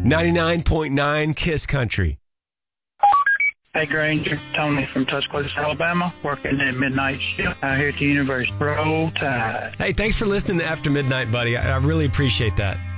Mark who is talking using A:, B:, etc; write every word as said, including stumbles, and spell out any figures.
A: ninety-nine point nine Kiss Country.
B: Hey, Granger, Tony from Tuscaloosa, Alabama, working at midnight shift out here at the university. Roll Tide.
A: Hey, thanks for listening to After Midnight, buddy. I, I really appreciate that.